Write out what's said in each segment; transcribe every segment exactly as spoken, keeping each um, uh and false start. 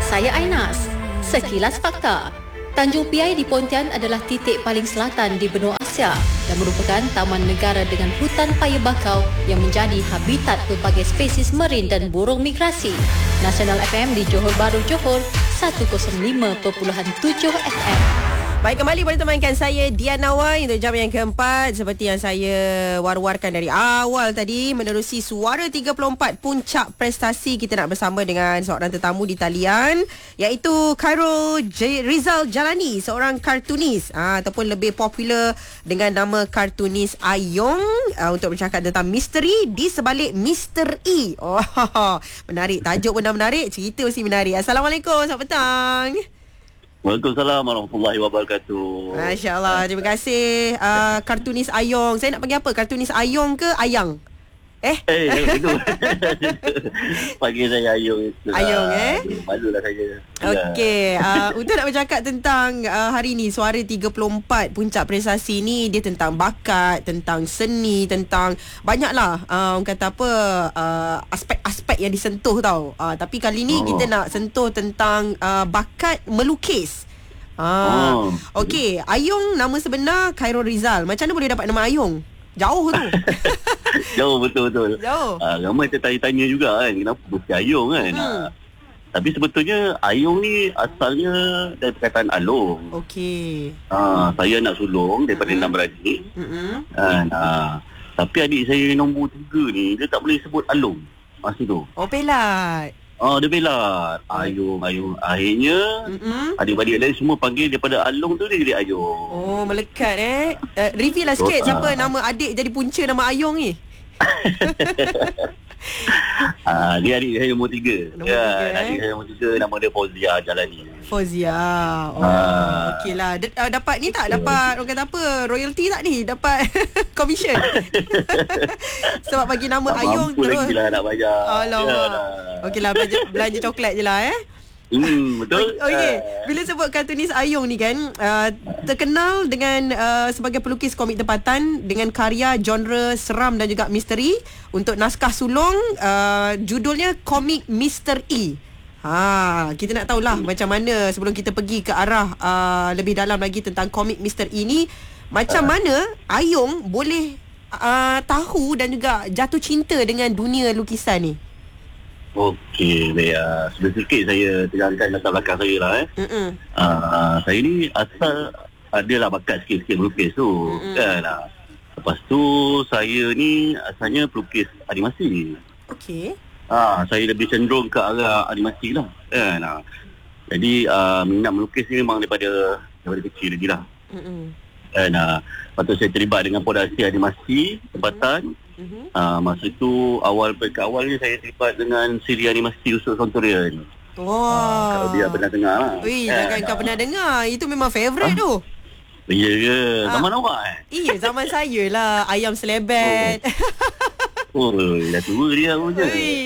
Saya Ainas. Sekilas Fakta. Tanjung Piai di Pontian adalah titik paling selatan di benua Asia dan merupakan taman negara dengan hutan paya bakau yang menjadi habitat pelbagai spesies marin dan burung migrasi. Nasional F M di Johor Bahru, Johor, seratus lima perpuluhan tujuh F M. Baik, kembali boleh temankan saya Diana Wai untuk jam yang keempat. Seperti yang saya war-warkan dari awal tadi, menerusi Suara tiga puluh empat Puncak Prestasi, kita nak bersama dengan seorang tetamu di talian, iaitu Khairul J- Rizal Jalani, seorang kartunis aa, ataupun lebih popular dengan nama kartunis Ayong, aa, untuk bercakap tentang misteri di sebalik Mister E. Oh, menarik, tajuk pun dah menarik, cerita mesti menarik. Assalamualaikum, selamat petang. Waalaikumsalam warahmatullahi wabarakatuh. Masya Allah, terima kasih uh, kartunis Ayong. Saya nak panggil apa? Kartunis Ayong ke Ayang? Eh? Eh, itu. Panggil saya Ayong itu. Ayong eh? Malulah saya. Okey, uh, untuk nak bercakap tentang uh, hari ni Suara tiga puluh empat Puncak Prestasi ni, dia tentang bakat, tentang seni, tentang banyaklah uh, orang kata apa, uh, aspek-aspek yang disentuh tau. Uh, tapi kali ni oh. kita nak sentuh tentang uh, bakat melukis. Ah, oh. Okey, Ayong nama sebenar Khairul Rizal. Macam mana boleh dapat nama Ayong? Jauh tu. Jauh, betul-betul. Jauh. Uh, ramai tertanya-tanya juga kan, kenapa mesti Ayong kan. Hmm. Uh, tapi sebetulnya Ayong ni asalnya dari perkataan Along. Okey. Uh, saya anak sulung daripada enam hmm. beradik. Hmm. Uh, uh, tapi adik saya nombor tiga ni, dia tak boleh sebut Along masa tu. Oh, pelat. Oh, dia belat. Ayong, Ayong. Akhirnya, mm-hmm. adik-adik lain semua panggil daripada Along tu, dia jadi Ayong. Oh, melekat eh. Uh, reveal lah sikit, oh, siapa uh. nama adik jadi punca nama Ayong ni? Ah, dia adik saya nombor tiga. Nombor ya, tiga eh? Adik saya nombor tiga, nama dia Fauzia Jalani. Fauzia. Oh, ah. okey lah. D- uh, dapat ni tak? Dapat, orang kata apa, royalty tak ni? Dapat commission? Sebab bagi nama tak Ayong mampu terus. Mampu lagi lah nak bayar. Alamak. Ya, okey lah, belanja, belanja coklat je lah eh. Hmm, betul. Okey, bila sebut kartunis Ayong ni kan, uh, terkenal dengan uh, sebagai pelukis komik tempatan dengan karya genre seram dan juga misteri. Untuk naskah sulung, uh, judulnya Komik Mister E. Ha, kita nak tahulah macam mana sebelum kita pergi ke arah uh, lebih dalam lagi tentang komik Mister E ni, macam mana Ayong boleh uh, tahu dan juga jatuh cinta dengan dunia lukisan ni? Okey, baik. Uh, sebelum sikit saya terangkan latar belakang saya lah eh. Uh, saya ni asal adalah bakat sikit-sikit melukis tu. Mm-mm. Kan. Uh, lepas tu saya ni asalnya pelukis animasi. Okey. Ah, uh, saya lebih cenderung ke arah animasi lah. Kan. Uh, jadi uh, minat melukis ni memang daripada daripada kecil lagi lah. Mm-mm. Dan uh, lepas tu saya terlibat dengan produksi animasi tempatan. Mm-hmm. Uh, masa tu awal ke awal ni saya terlibat dengan siri animasi Usop Sontorian. Wah. Uh, kalau dia pernah dengar lah. Wih, jangan kau pernah dengar. Itu memang favourite uh. tu. Ya ke? Zaman uh. awak eh? Iya, zaman saya lah. Ayam selebet. Oh, oh dah tua dia pun je.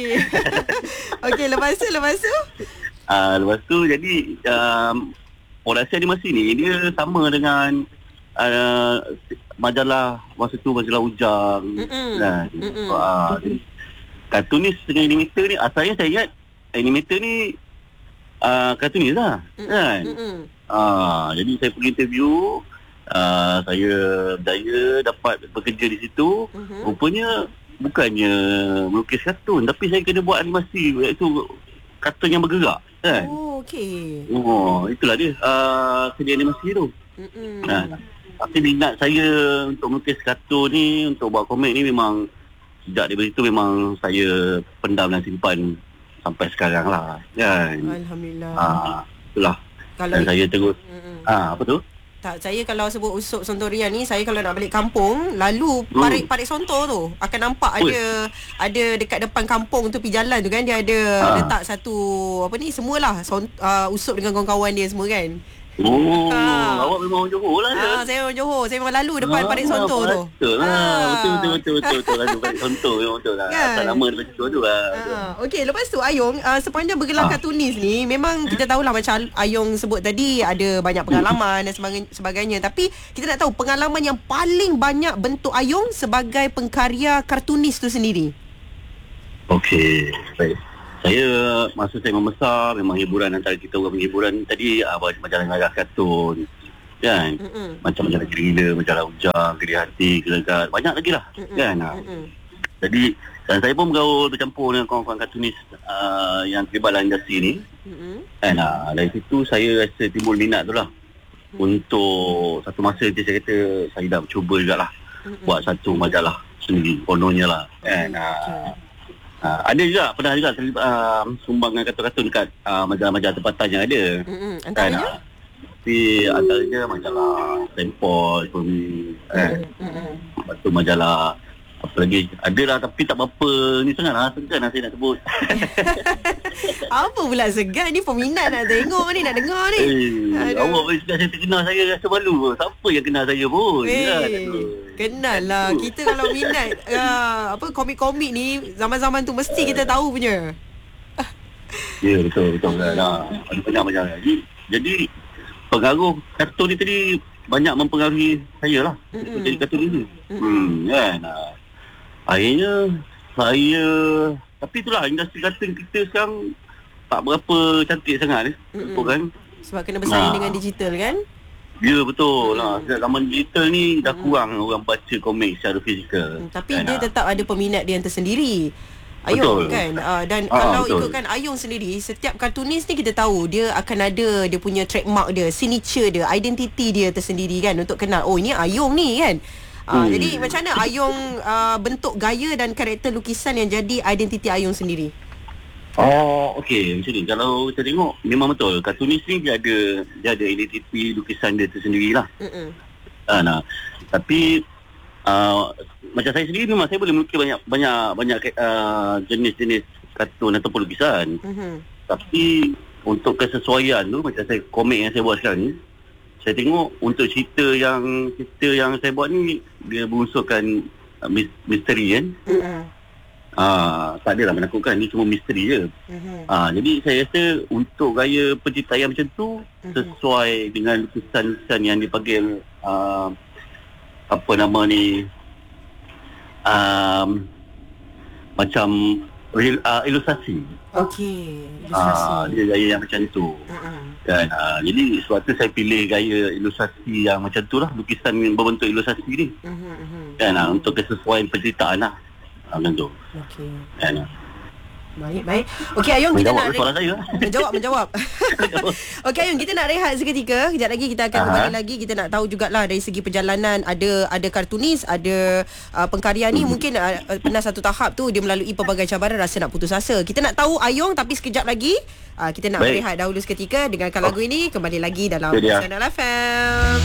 Okey, lepas tu, lepas tu? Uh, lepas tu jadi um, produksi animasi ni dia sama dengan uh, majalah masa tu, majalah Ujang. Nah, uh, kartunis dengan animator ni asalnya saya ingat animator ni uh, kartunis lah. Mm-mm. Kan? Uh, jadi saya pergi interview, uh, saya berjaya dapat bekerja di situ. Mm-hmm. Rupanya bukannya melukis kartun, tapi saya kena buat animasi, iaitu kartun yang bergerak. Kan? Oh, okey. Oh, itulah dia uh, seni animasi tu. Nah, tapi minat saya untuk melukis kartun ni, untuk buat komik ni memang sejak daripada itu memang saya pendam dan simpan sampai sekarang lah. Kan? Alhamdulillah. Ah, itulah. Kalau dan saya terus. Ah, apa tu? Tak, saya kalau sebut Usop Sontorian ni, saya kalau nak balik kampung, lalu parik parik Sontor tu akan nampak ada Ui. ada dekat depan kampung tu, pergi jalan tu kan, dia ada ha. letak satu apa ni semualah sont, uh, Usop dengan kawan-kawan dia semua kan. Oh, ha. Awak memang orang Johor lah. Ha, saya orang Johor. Saya memang lalu depan ha, parik Sontor tu. Betul lah. Ha. Betul, betul, betul, betul, betul. Lalu parik Sontor memang betul lah. Kan? Asal nama daripada situ tu lah. Ha. Okey, lepas tu Ayong, uh, sepanjang bergelar ha. kartunis ni, memang kita tahulah macam Ayong sebut tadi, ada banyak pengalaman dan sebagainya. Tapi kita nak tahu pengalaman yang paling banyak bentuk Ayong sebagai pengkarya kartunis tu sendiri. Okey, baik. Saya masa saya membesar memang hiburan antara kita orang penghiburan tadi uh, majalah-majalah kartun kan. Mm-mm. Macam majalah cerita, majalah ujang, kedai hati, gelagat, banyak lagi lah. Mm-mm. Kan. Mm-mm. Jadi dan saya pun bergaul bercampur dengan kawan-kawan kartunis uh, yang terlibat dalam industri ni. Mm-hmm. Dan uh, dari situ saya rasa timbul minat tu lah. Mm-hmm. Untuk satu masa je saya kata saya dah cuba jugalah mm-hmm. buat satu majalah sendiri, kononnya lah. Dan uh, uh, ada juga, pernah juga terlibat uh, sumbangan kartun-kartun dekat uh, majalah-majalah tempatan yang ada. Mm-hmm. Antaranya? Dan, uh, tapi antaranya majalah Tempol, Ekonomi, eh. Mm-hmm. Lepas tu majalah apa lagi? Ada lah tapi tak berapa ni sangat lah. Segan lah saya nak sebut. Apa pula segan? Ni peminat nak tengok ni, nak dengar ni. Eh, awak pun sudah saya terkenal saya rasa malu. Siapa yang kenal saya pun? Eh, kan? kenal lah. Kita kalau minat uh, apa komik-komik ni, zaman-zaman tu mesti kita tahu punya. Ya, betul. Betul kan. Ada banyak-banyak. Jadi, jadi pengaruh kartun ni tadi banyak mempengaruhi saya lah. Mm-mm. Jadi kartun ni. Hmm, kan. Akhirnya saya, tapi itulah industri kartun kita sekarang tak berapa cantik sangat eh. Kan? Sebab kena bersaing nah. dengan digital kan? Ya betul lah. Hmm. Zaman digital ni dah kurang hmm. orang baca komik secara fizikal. Hmm, tapi kan dia nah. tetap ada peminat dia yang tersendiri. Ayung betul. Kan uh, dan ah, kalau betul. Ikutkan Ayung sendiri, setiap kartunis ni kita tahu dia akan ada dia punya trademark dia, signature dia, identiti dia tersendiri kan, untuk kenal oh ini Ayung ni kan. Uh, hmm. Jadi macam mana Ayung uh, bentuk gaya dan karakter lukisan yang jadi identiti Ayung sendiri? Oh, okey. Macam ni. Kalau kita tengok, memang betul. Kartunis ni dia ada, dia ada identiti lukisan dia tersendirilah. Uh, nah. Tapi, uh, macam saya sendiri memang saya boleh melukis banyak banyak banyak uh, jenis-jenis kartun ataupun lukisan. Uh-huh. Tapi, untuk kesesuaian tu, macam saya komik yang saya buat sekarang ni, saya tengok untuk cerita yang cerita yang saya buat ni dia berunsurkan uh, misteri kan. Uh-huh. Ah, tak adalah menakutkan, ni cuma misteri je. Uh-huh. Ah, jadi saya rasa untuk gaya penciptaian macam tu uh-huh. sesuai dengan lukisan-lukisan yang dipanggil uh, apa nama ni um, macam uh, ilustrasi. Okey, ilustrasi. Ah, dia gaya yang macam tu. Uh-huh. Dan uh, jadi sebab tu saya pilih gaya ilustrasi yang macam tu lah, lukisan yang berbentuk ilustrasi ni. Uh-huh, uh-huh. Dan uh, untuk kesesuaian penciptaan lah. Macam tu. Okey. Kan. Baik, baik. Okey Ayung, kita nak soalan saya. Menjawab, menjawab. Okey Ayung, kita nak rehat seketika. Kejap lagi kita akan Aha. kembali lagi. Kita nak tahu jugalah dari segi perjalanan, ada ada kartunis, ada uh, pengkarya ni hmm. mungkin uh, pernah satu tahap tu dia melalui pelbagai cabaran, rasa nak putus asa. Kita nak tahu Ayung, tapi sekejap lagi uh, kita nak baik. berehat dahulu seketika. Dengarkan oh. lagu ini, kembali lagi dalam Channel F M.